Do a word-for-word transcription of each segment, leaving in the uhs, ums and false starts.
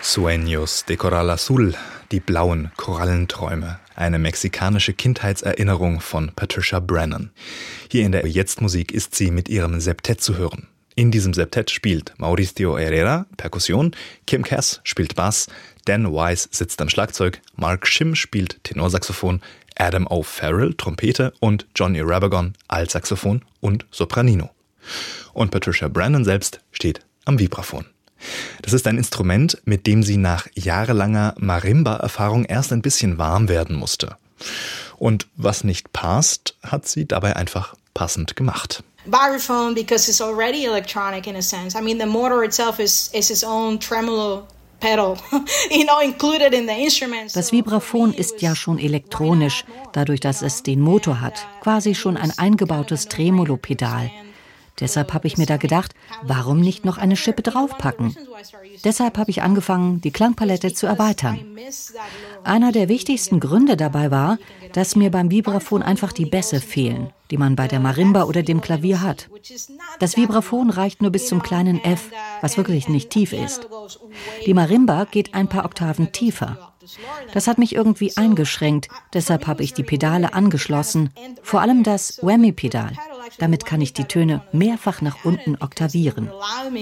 Sueños de Coral Azul, die blauen Korallenträume. Eine mexikanische Kindheitserinnerung von Patricia Brennan. Hier in der Jetzt-Musik ist sie mit ihrem Septett zu hören. In diesem Septett spielt Mauricio Herrera Perkussion, Kim Cass spielt Bass, Dan Wise sitzt am Schlagzeug, Mark Shim spielt Tenorsaxophon, Adam O'Farrell Trompete und Johnny Rabagon Altsaxophon und Sopranino. Und Patricia Brennan selbst steht am Vibraphon. Das ist ein Instrument, mit dem sie nach jahrelanger Marimba-Erfahrung erst ein bisschen warm werden musste. Und was nicht passt, hat sie dabei einfach passend gemacht. Vibraphone, because it's already electronic in a sense. I mean, the motor itself is, is its own tremolo pedal, you know, included in the instrument. Das Vibraphon ist ja schon elektronisch, dadurch, dass es den Motor hat, quasi schon ein eingebautes Tremolo-Pedal. Deshalb habe ich mir da gedacht, warum nicht noch eine Schippe draufpacken? Deshalb habe ich angefangen, die Klangpalette zu erweitern. Einer der wichtigsten Gründe dabei war, dass mir beim Vibraphon einfach die Bässe fehlen, die man bei der Marimba oder dem Klavier hat. Das Vibraphon reicht nur bis zum kleinen F, was wirklich nicht tief ist. Die Marimba geht ein paar Oktaven tiefer. Das hat mich irgendwie eingeschränkt, deshalb habe ich die Pedale angeschlossen, vor allem das Whammy-Pedal. Damit kann ich die Töne mehrfach nach unten oktavieren.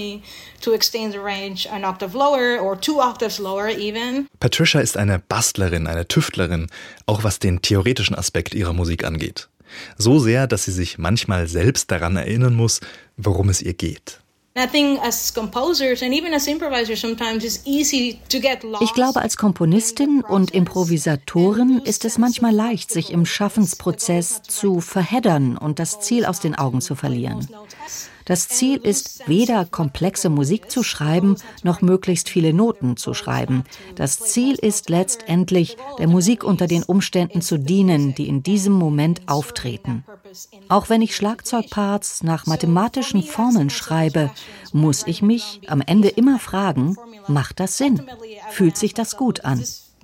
Patricia ist eine Bastlerin, eine Tüftlerin, auch was den theoretischen Aspekt ihrer Musik angeht. So sehr, dass sie sich manchmal selbst daran erinnern muss, worum es ihr geht. Ich glaube, als Komponistin und Improvisatorin ist es manchmal leicht, sich im Schaffensprozess zu verheddern und das Ziel aus den Augen zu verlieren. Das Ziel ist, weder komplexe Musik zu schreiben, noch möglichst viele Noten zu schreiben. Das Ziel ist letztendlich, der Musik unter den Umständen zu dienen, die in diesem Moment auftreten. Auch wenn ich Schlagzeugparts nach mathematischen Formeln schreibe, muss ich mich am Ende immer fragen, macht das Sinn? Fühlt sich das gut an?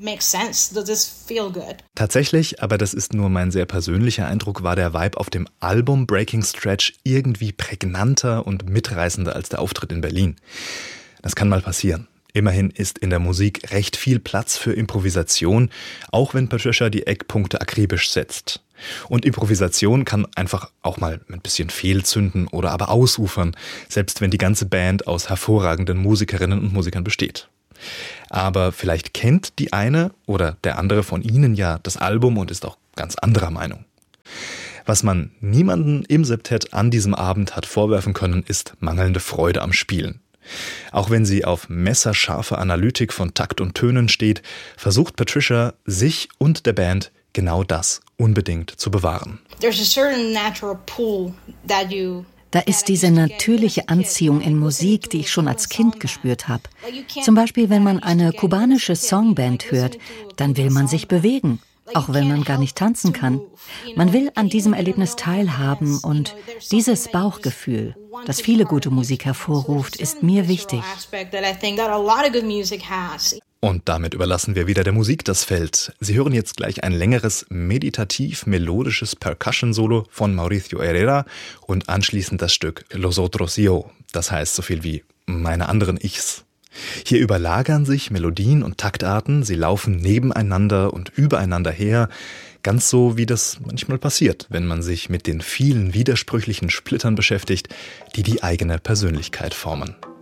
Tatsächlich, aber das ist nur mein sehr persönlicher Eindruck, war der Vibe auf dem Album Breaking Stretch irgendwie prägnanter und mitreißender als der Auftritt in Berlin. Das kann mal passieren. Immerhin ist in der Musik recht viel Platz für Improvisation, auch wenn Patricia die Eckpunkte akribisch setzt. Und Improvisation kann einfach auch mal ein bisschen fehlzünden oder aber ausufern, selbst wenn die ganze Band aus hervorragenden Musikerinnen und Musikern besteht. Aber vielleicht kennt die eine oder der andere von Ihnen ja das Album und ist auch ganz anderer Meinung. Was man niemanden im Septett an diesem Abend hat vorwerfen können, ist mangelnde Freude am Spielen. Auch wenn sie auf messerscharfe Analytik von Takt und Tönen steht, versucht Patricia, sich und der Band genau das unbedingt zu bewahren. There's a certain natural pull that you Da ist diese natürliche Anziehung in Musik, die ich schon als Kind gespürt habe. Zum Beispiel, wenn man eine kubanische Songband hört, dann will man sich bewegen, auch wenn man gar nicht tanzen kann. Man will an diesem Erlebnis teilhaben und dieses Bauchgefühl, das viele gute Musik hervorruft, ist mir wichtig. Und damit überlassen wir wieder der Musik das Feld. Sie hören jetzt gleich ein längeres, meditativ-melodisches Percussion-Solo von Mauricio Herrera und anschließend das Stück Los Otros Yo, das heißt so viel wie meine anderen Ichs. Hier überlagern sich Melodien und Taktarten, sie laufen nebeneinander und übereinander her, ganz so wie das manchmal passiert, wenn man sich mit den vielen widersprüchlichen Splittern beschäftigt, die die eigene Persönlichkeit formen.